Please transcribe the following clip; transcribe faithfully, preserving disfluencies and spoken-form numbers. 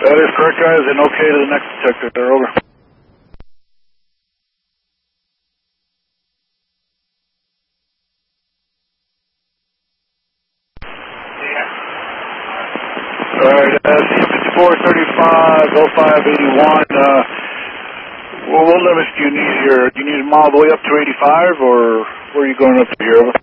That is correct, guys, and okay to the next detector there, over. Alright, uh, C fifty-four thirty-five, oh five eighty-one, uh, well, what limits do you need here? Do you need them all the way up to eighty-five, or where are you going up to here, over?